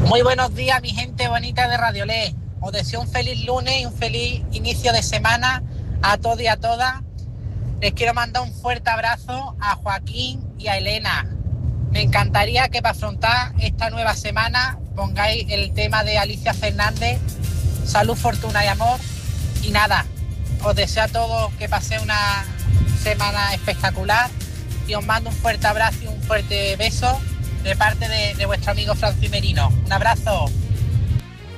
Muy buenos días, mi gente bonita de Radiolé. Os deseo un feliz lunes y un feliz inicio de semana a todos y a todas. Les quiero mandar un fuerte abrazo a Joaquín y a Elena. Me encantaría que para afrontar esta nueva semana pongáis el tema de Alicia Fernández, salud, fortuna y amor. Y nada, os deseo a todos que paséis una semana espectacular y os mando un fuerte abrazo y un fuerte beso de parte de vuestro amigo Francis Merino. Un abrazo.